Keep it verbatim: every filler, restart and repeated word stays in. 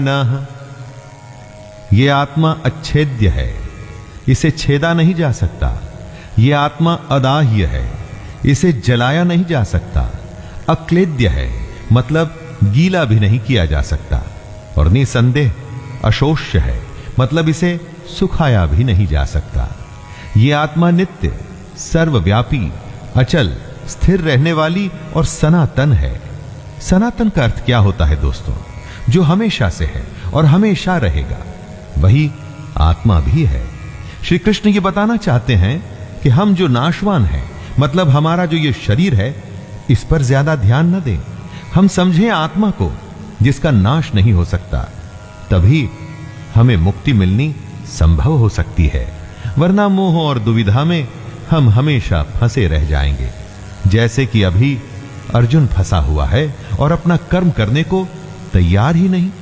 न, ये आत्मा अच्छेद्य है, इसे छेदा नहीं जा सकता। ये आत्मा अदाह्य है, इसे जलाया नहीं जा सकता। अक्लेद्य है, मतलब गीला भी नहीं किया जा सकता। और निसंदेह अशोष्य है, मतलब इसे सुखाया भी नहीं जा सकता। ये आत्मा नित्य, सर्वव्यापी, अचल, स्थिर रहने वाली और सनातन है। सनातन का अर्थ क्या होता है दोस्तों? जो हमेशा से है और हमेशा रहेगा, वही आत्मा भी है। श्री कृष्ण ये बताना चाहते हैं कि हम जो नाशवान हैं, मतलब हमारा जो ये शरीर है, इस पर ज्यादा ध्यान न दें। हम समझें आत्मा को जिसका नाश नहीं हो सकता, तभी हमें मुक्ति मिलनी संभव हो सकती है। वरना मोह और दुविधा में हम हमेशा फंसे रह जाएंगे, जैसे कि अभी अर्जुन फंसा हुआ है और अपना कर्म करने को तैयार ही नहीं।